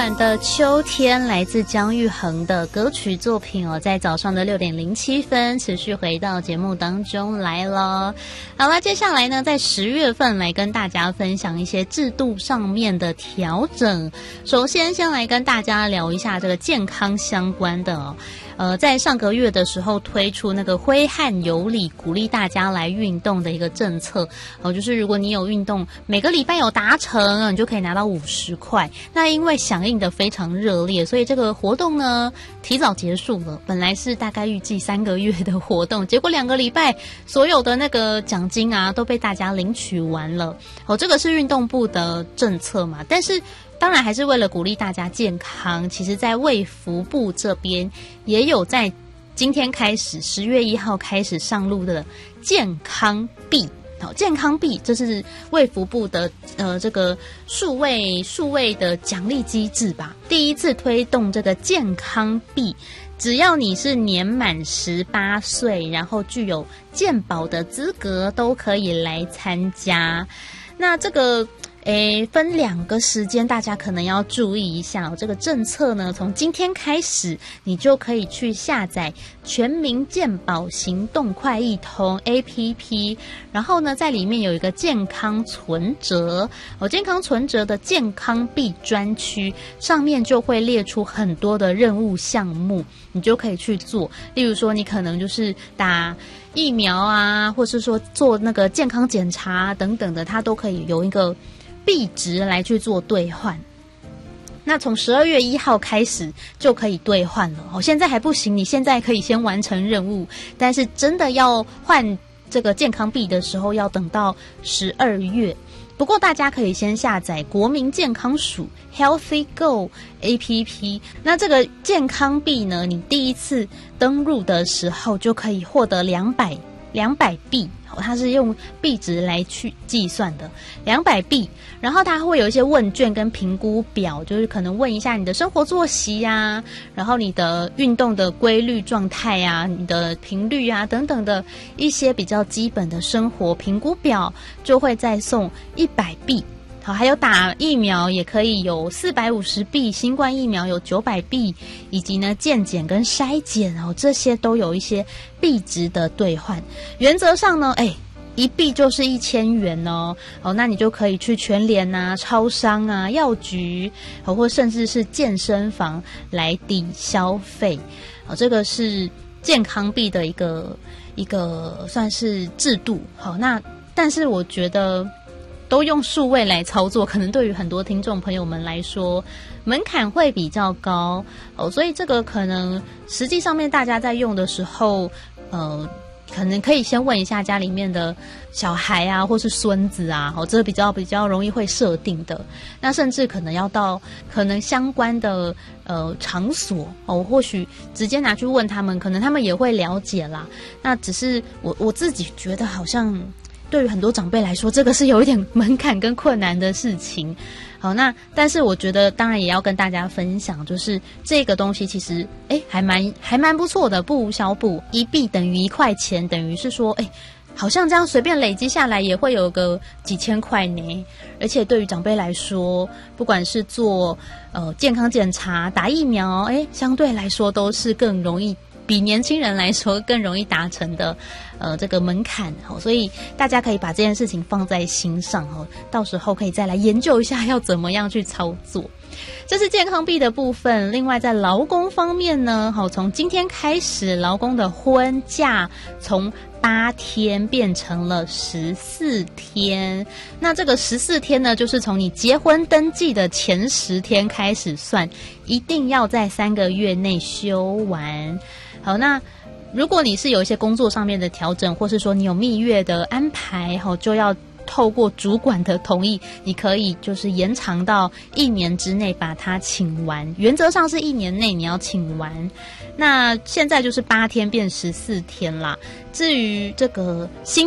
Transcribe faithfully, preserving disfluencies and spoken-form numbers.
暖的秋天，来自姜育恒的歌曲作品哦，在早上的六点零七分持续回到节目当中来了。好了，接下来呢，在十月份来跟大家分享一些制度上面的调整。首先，先来跟大家聊一下这个健康相关的哦。呃，在上个月的时候推出那个挥汗有礼，鼓励大家来运动的一个政策哦，就是如果你有运动，每个礼拜有达成，你就可以拿到五十块。那因为响应的非常热烈，所以这个活动呢提早结束了。本来是大概预计三个月的活动，结果两个礼拜所有的那个奖金啊都被大家领取完了。哦，这个是运动部的政策嘛，但是当然还是为了鼓励大家健康，其实在卫福部这边也有在今天开始十月一号开始上路的健康币。好，健康币这是卫福部的呃这个数位数位的奖励机制吧，第一次推动这个健康币，只要你是年满十八岁，然后具有健保的资格，都可以来参加。那这个诶，分两个时间，大家可能要注意一下哦。这个政策呢，从今天开始，你就可以去下载全民健保行动快易通 A P P， 然后呢，在里面有一个健康存折哦，健康存折的健康币专区上面就会列出很多的任务项目，你就可以去做。例如说，你可能就是打疫苗啊，或是说做那个健康检查等等的，它都可以有一个币值来去做兑换。那从十二月一号开始就可以兑换了哦，现在还不行，你现在可以先完成任务，但是真的要换这个健康币的时候要等到十二月。不过大家可以先下载国民健康署 Healthy Go A P P， 那这个健康币呢，你第一次登入的时候就可以获得两百两百币，它是用币值来去计算的，两百币。然后它会有一些问卷跟评估表，就是可能问一下你的生活作息啊，然后你的运动的规律状态啊，你的频率啊等等的一些比较基本的生活评估表，就会再送一百币。好，还有打疫苗也可以有四百五十币，新冠疫苗有九百币，以及呢健检跟筛检哦，这些都有一些币值的兑换。原则上呢，哎，一币就是一千元哦。哦，那你就可以去全联啊、超商啊、药局，哦，或甚至是健身房来抵消费。哦，这个是健康币的一个一个算是制度。好，那但是我觉得都用数位来操作，可能对于很多听众朋友们来说门槛会比较高哦，所以这个可能实际上面大家在用的时候，呃，可能可以先问一下家里面的小孩啊，或是孙子啊，哦，这比较比较容易会设定的。那甚至可能要到可能相关的呃场所哦，或许直接拿去问他们，可能他们也会了解啦。那只是我我自己觉得好像对于很多长辈来说，这个是有一点门槛跟困难的事情。好，那但是我觉得当然也要跟大家分享，就是这个东西其实诶还蛮还蛮不错的，不无小补，一币等于一块钱，等于是说诶好像这样随便累积下来也会有个几千块呢。而且对于长辈来说，不管是做呃健康检查、打疫苗，诶相对来说都是更容易，比年轻人来说更容易达成的呃这个门槛，所以大家可以把这件事情放在心上，到时候可以再来研究一下要怎么样去操作。这是健康币的部分。另外在劳工方面呢，从今天开始，劳工的婚假从八天变成了十四天。那这个十四天呢，就是从你结婚登记的前十天开始算，一定要在三个月内休完。好，那如果你是有一些工作上面的调整，或是说你有蜜月的安排，就要透过主管的同意，你可以就是延长到一年之内把它请完，原则上是一年内你要请完。那现在就是八天变十四天啦。至于这个新